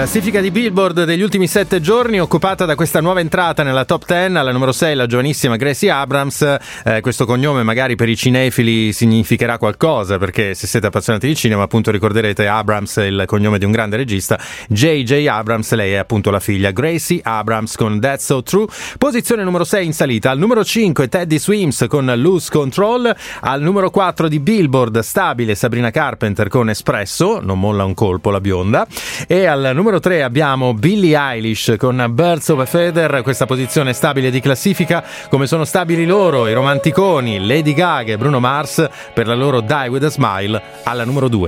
Classifica di Billboard degli ultimi 7 giorni, occupata da questa nuova entrata nella top 10. Alla numero 6 la giovanissima Gracie Abrams. Questo cognome magari per i cinefili significherà qualcosa, perché se siete appassionati di cinema appunto ricorderete Abrams è il cognome di un grande regista, J.J. Abrams. Lei è appunto la figlia Gracie Abrams con That's So True. Posizione numero 6 in salita. Al numero 5 Teddy Swims con Lose Control. Al numero 4 di Billboard stabile Sabrina Carpenter con Espresso, non molla un colpo la bionda. E al numero 3 abbiamo Billie Eilish con Birds of a Feather. Questa posizione stabile di classifica, come sono stabili loro, i romanticoni Lady Gaga e Bruno Mars per la loro Die With a Smile alla numero 2.